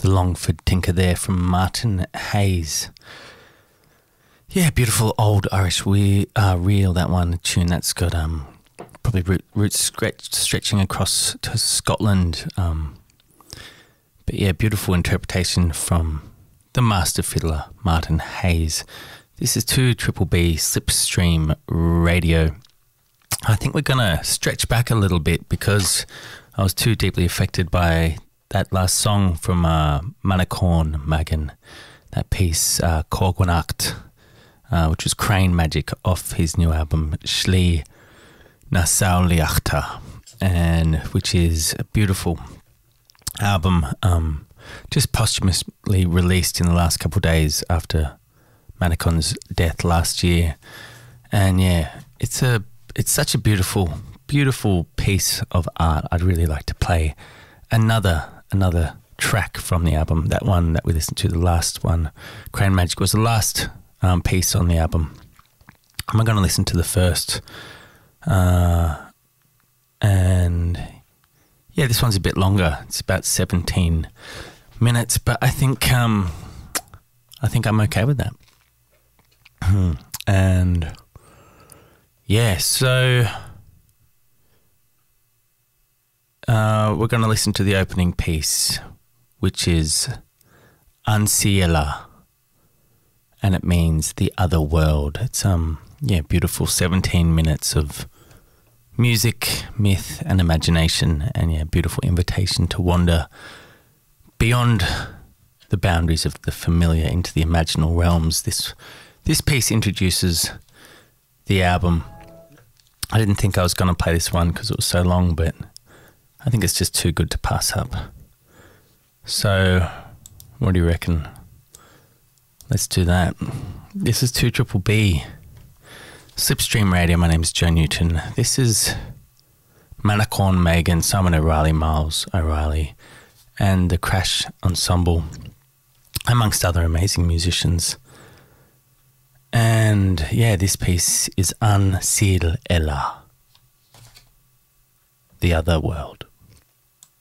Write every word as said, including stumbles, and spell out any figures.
the Longford Tinker there from Martin Hayes. Yeah, beautiful old Irish we, uh, reel, that one, a tune that's got um, probably root, roots stretch, stretching across to Scotland. Um, but yeah, beautiful interpretation from the master fiddler, Martin Hayes. This is two Triple B Slipstream Radio. I think we're going to stretch back a little bit because I was too deeply affected by that last song from uh, Manacón Magan, that piece, uh, Corgwanacht, uh, which was Crane Magic off his new album, Slí na Samhlaíochta, and which is a beautiful album, um, just posthumously released in the last couple of days after Manacón's death last year. And yeah, it's a it's such a beautiful, beautiful piece of art. I'd really like to play another another track from the album. That one that we listened to, the last one, Crane Magic, was the last um, piece on the album. I'm going to listen to the first. Uh, and yeah, this one's a bit longer. It's about seventeen minutes, but I think um, I think I'm okay with that. And yeah, so Uh, we're going to listen to the opening piece, which is Ansiela, and it means the other world. It's um yeah, beautiful seventeen minutes of music, myth, and imagination, and yeah, beautiful invitation to wander beyond the boundaries of the familiar into the imaginal realms. This this piece introduces the album. I didn't think I was going to play this one because it was so long, but I think it's just too good to pass up. So, what do you reckon? Let's do that. This is two Triple B Slipstream Radio. My name is Joe Newton. This is Manacón Magan, Simon O'Reilly, Miles O'Reilly, and the Crash Ensemble, amongst other amazing musicians. And yeah, this piece is An Síl Ella, the other world.